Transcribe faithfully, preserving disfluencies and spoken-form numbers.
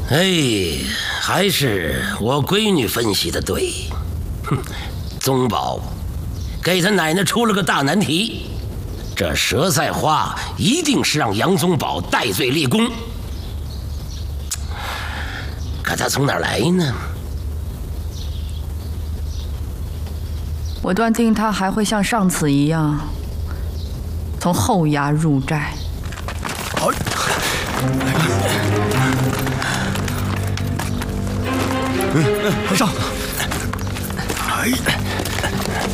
哎，还是我闺女分析的对。哼，宗保给他奶奶出了个大难题，这佘赛花一定是让杨宗保戴罪立功。可他从哪儿来呢？ 我断定他还会像上次一样，从后衙入寨。 好，快上！哎。